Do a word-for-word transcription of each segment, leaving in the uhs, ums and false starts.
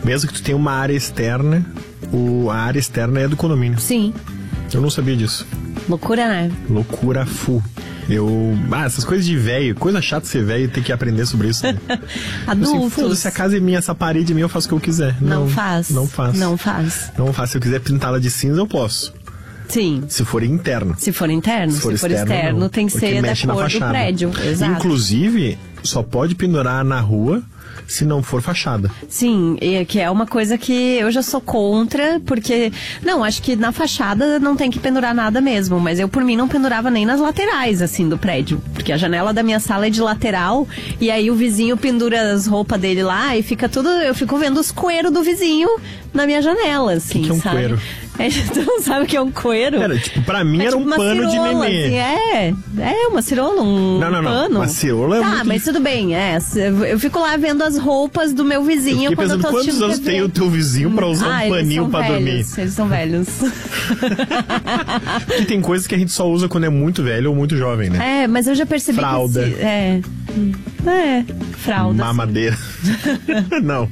Mesmo que tu tenha uma área externa, o, a área externa é do condomínio. Sim. Eu não sabia disso. Loucura, né? Loucura full. Eu... Ah, essas coisas de velho, coisa chata ser velho e ter que aprender sobre isso, né? Adultos. Assim, foda-se, a casa é minha, essa parede é minha, eu faço o que eu quiser. Não, não faz. Não faz. Não faz. Não faz. Se eu quiser pintá-la de cinza, eu posso. Sim. Se for interno. Se for interno. Se for, Se for externo, externo não, tem que ser da cor do prédio. Exato. Inclusive, só pode pendurar na rua se não for fachada. Sim, e que é uma coisa que eu já sou contra, porque, não, acho que na fachada não tem que pendurar nada mesmo, mas eu por mim não pendurava nem nas laterais, assim, do prédio, porque a janela da minha sala é de lateral, e aí o vizinho pendura as roupas dele lá e fica tudo, eu fico vendo os coeiros do vizinho na minha janela, assim, que que é um sabe? coeiro? É, tu não sabe o que é um coeiro? Era, tipo, pra mim é, era tipo um pano cirola, de nenê. Assim, é, é uma cirola, um não, não, não. pano. Uma cirola é Tá, muito... mas tudo bem, é. Eu fico lá vendo as roupas do meu vizinho eu quando pensando, eu tô quantos anos T V. tem o teu vizinho pra usar ah, um paninho pra velhos, dormir? Eles são velhos. E tem coisas que a gente só usa quando é muito velho ou muito jovem, né? É, mas eu já percebi fralda. que... Fralda. É, é, fralda. Mamadeira. Não.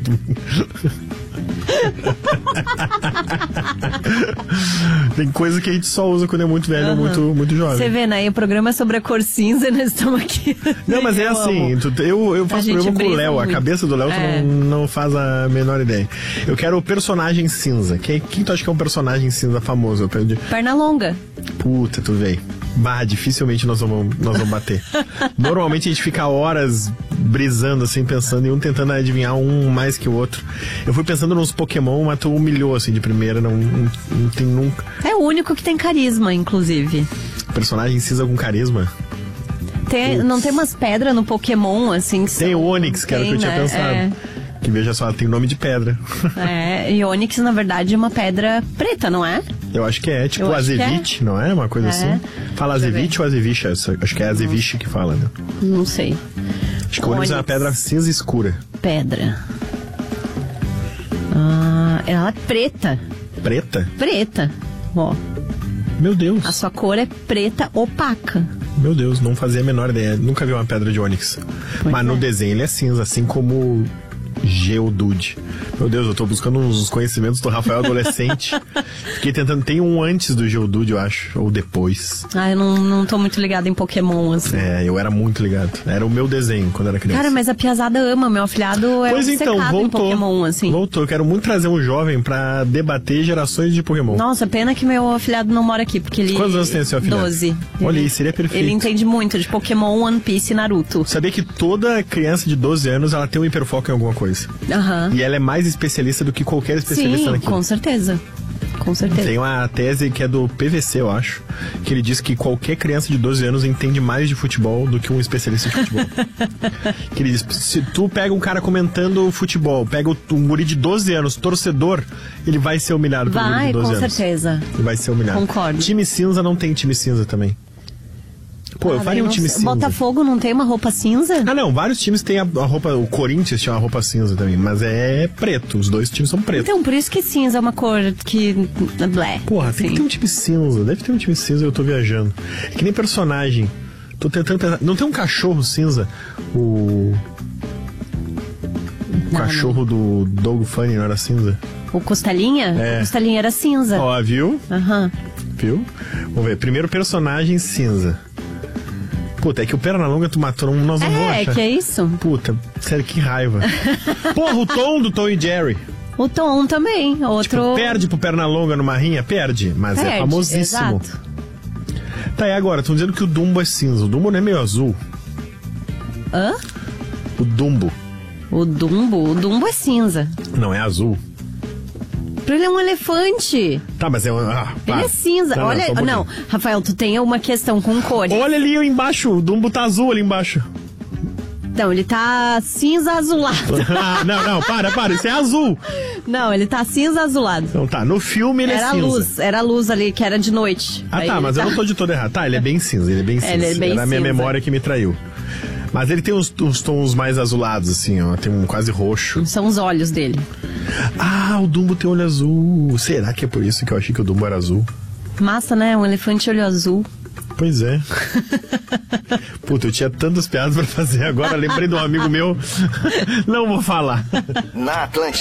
Tem coisa que a gente só usa quando é muito velho ou uhum. muito, muito jovem. Você vê, né? E o programa é sobre a cor cinza e nós estamos aqui. Não, mas é eu assim, tu, eu, eu faço programa com o Léo, a cabeça do Léo é. tu não, não faz a menor ideia. Eu quero o personagem cinza. Quem, quem tu acha que é um personagem cinza famoso? Eu perdi. Pernalonga. Puta, tu veio. Bah, dificilmente nós vamos, nós vamos bater. Normalmente a gente fica horas brisando, assim, pensando, e um tentando adivinhar um mais que o outro. Eu fui pensando nos Pokémon, mas tu humilhou, assim, de primeira, não, não, não tem nunca. É o único que tem carisma, inclusive. Personagem cinza com carisma? Tem, não tem umas pedras no Pokémon, assim? Que tem são, o Onix, que era o que eu tinha né? pensado. É. Que veja só, tem nome de pedra. É, e Onix, na verdade, é uma pedra preta, não é? Eu acho que é, tipo o Azevich, é. não é? Uma coisa é. assim. Fala Azevich ou Azevich? Acho que é Azevich que fala, né? Não sei. Acho que o Onix é uma pedra cinza escura. Pedra. Ah, ela é preta. Preta? Preta. Ó. Meu Deus. A sua cor é preta opaca. Meu Deus, não fazia a menor ideia. Nunca vi uma pedra de Onix. Pois Mas é. no desenho ele é cinza, assim como Geodude. Meu Deus, eu tô buscando uns conhecimentos do Rafael adolescente. Fiquei tentando, tem um antes do Geodude, eu acho, ou depois. Ah, eu não, não tô muito ligado em Pokémon, assim. É, eu era muito ligado. Era o meu desenho quando era criança. Cara, mas a piazada ama, meu afilhado é pois então, voltou, em Pokémon, assim. Voltou, eu quero muito trazer um jovem pra debater gerações de Pokémon. Nossa, pena que meu afilhado não mora aqui, porque ele... Quantos anos tem seu afilhado? doze. Olha aí, seria perfeito. Ele entende muito de Pokémon, One Piece e Naruto. Sabia que toda criança de doze anos, ela tem um hiperfoco em alguma coisa. Aham. E ela é mais especialista do que qualquer especialista Sim, naquilo. com certeza. Com certeza. Tem uma tese que é do P V C, eu acho, que ele diz que qualquer criança de doze anos entende mais de futebol do que um especialista de futebol. Que ele diz, se tu pega um cara comentando futebol, pega um guri de doze anos, torcedor, ele vai ser humilhado por um guri de doze anos. Vai, com certeza. Ele vai ser humilhado. Concordo. Time cinza não tem time cinza também. Pô, ah, eu faria um time cinza. Botafogo não tem uma roupa cinza? Ah, não. Vários times têm a, a roupa... O Corinthians tinha uma roupa cinza também, mas é preto. Os dois times são pretos. Então, por isso que cinza é uma cor que... Blé. Porra, tem que ter um time cinza. Deve ter um time cinza, eu tô viajando. É que nem personagem. Tô tentando pensar... Não tem um cachorro cinza? O... O não, cachorro não. do Doug Funny não era cinza? O Costelinha? É. O Costelinha era cinza. Ó, viu? Aham. Uhum. Viu? Vamos ver. Primeiro personagem cinza. Puta, é que o Pernalonga tu matou, nós não é, vamos achar. É, que é isso? Puta, sério, que raiva. Porra, o Tom do Tom e Jerry. O Tom também, outro... Tipo, perde pro Pernalonga numa rinha? Perde, mas perde, é famosíssimo. Exato. Tá, e agora? Estão dizendo que o Dumbo é cinza. O Dumbo não é meio azul? Hã? O Dumbo. O Dumbo? O Dumbo é cinza. Não, é azul. Ele é um elefante. Tá, mas é um... Ah, ele é cinza. Não, Olha, não, não, Rafael, tu tem uma questão com cores. Olha ali embaixo, o Dumbo tá azul ali embaixo. Não, ele tá cinza azulado. Ah, não, não, para, para, isso é azul. Não, ele tá cinza azulado. Então tá, no filme ele era é cinza. Era a luz, era a luz ali, que era de noite. Ah, Aí tá, mas tá... eu não tô de todo errado. Tá, ele é bem cinza, ele é bem cinza. Ele é bem era a minha cinza. memória que me traiu. Mas ele tem uns, uns tons mais azulados, assim, ó. Tem um quase roxo. São os olhos dele. Ah, o Dumbo tem olho azul. Será que é por isso que eu achei que o Dumbo era azul? Massa, né? Um elefante olho azul. Pois é. Puta, eu tinha tantas piadas pra fazer agora. Lembrei de um amigo meu. Não vou falar. Na Atlântida.